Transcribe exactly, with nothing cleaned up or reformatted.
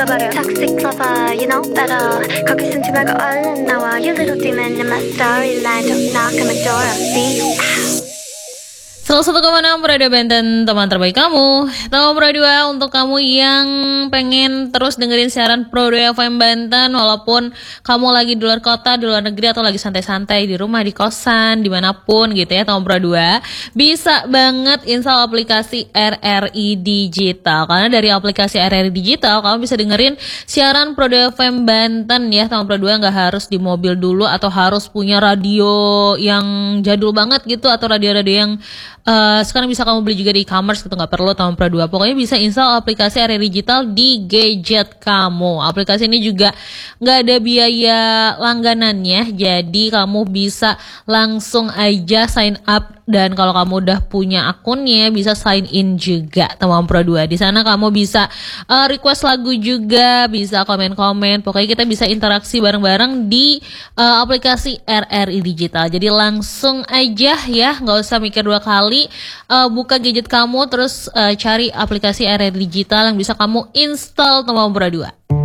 죽어버려 Toxic lover, you know better 거기 숨지 말고 얼른 나와 You little demon in my storyline Don't knock on my door, I'll see you seratus satu koma enam Radio Banten, teman terbaik kamu. Tahu Pro dua untuk kamu yang pengen terus dengerin siaran Pro dua F M Banten walaupun kamu lagi di luar kota, di luar negeri atau lagi santai-santai di rumah, di kosan, dimanapun gitu ya. Tahu Pro dua bisa banget install aplikasi R R I Digital. Karena dari aplikasi R R I Digital kamu bisa dengerin siaran Pro dua F M Banten ya. Tahu Pro dua nggak harus di mobil dulu atau harus punya radio yang jadul banget gitu atau radio-radio yang Uh, sekarang bisa kamu beli juga di e-commerce gitu, nggak perlu tahun Pro dua. Pokoknya bisa install aplikasi R R I Digital di gadget kamu. Aplikasi ini juga nggak ada biaya langganannya, jadi kamu bisa langsung aja sign up. Dan kalau kamu udah punya akunnya bisa sign in juga teman Pro dua. Di sana kamu bisa uh, request lagu juga, bisa komen-komen. Pokoknya kita bisa interaksi bareng-bareng di uh, aplikasi R R I Digital. Jadi langsung aja ya, nggak usah mikir dua kali. Uh, buka gadget kamu terus uh, cari aplikasi R R I Digital yang bisa kamu install teman Pro dua.